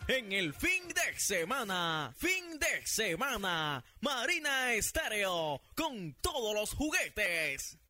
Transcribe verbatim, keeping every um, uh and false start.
en el fin de semana. Fin de semana. Marina Estéreo con todos los juguetes.